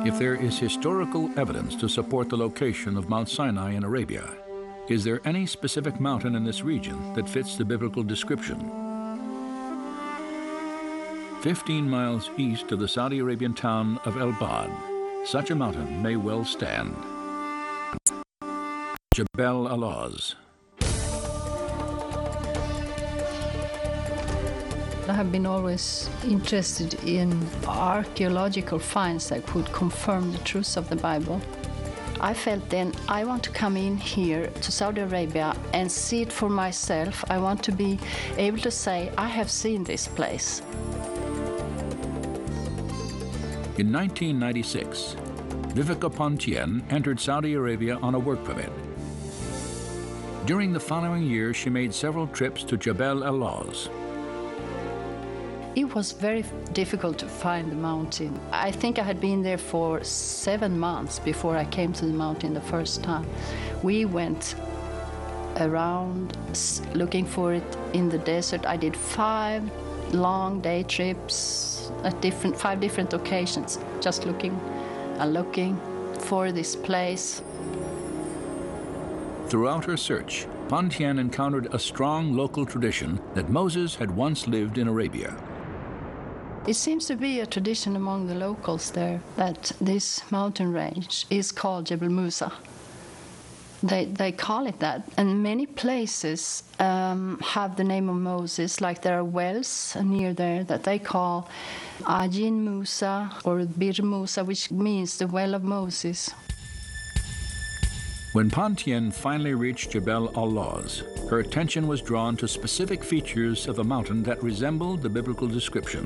If there is historical evidence to support the location of Mount Sinai in Arabia, is there any specific mountain in this region that fits the biblical description? 15 miles east of the Saudi Arabian town of El Bad, such a mountain may well stand. Jebel Alaz. I have been always interested in archaeological finds that could confirm the truth of the Bible. I felt then I want to come in here to Saudi Arabia and see it for myself. I want to be able to say, I have seen this place. In 1996, Vivica Pontien entered Saudi Arabia on a work permit. During the following year, she made several trips to Jebel Alaz. It was very difficult to find the mountain. I think I had been there for 7 months before I came to the mountain the first time. We went around looking for it in the desert. I did 5 long day trips at 5 different occasions, just looking and looking for this place. Throughout her search, Pontien encountered a strong local tradition that Moses had once lived in Arabia. It seems to be a tradition among the locals there that this mountain range is called Jebel Musa. They call it that. And many places have the name of Moses, like there are wells near there that they call Ajin Musa or Bir Musa, which means the well of Moses. When Pontien finally reached Jebel Alaz, her attention was drawn to specific features of the mountain that resembled the biblical description.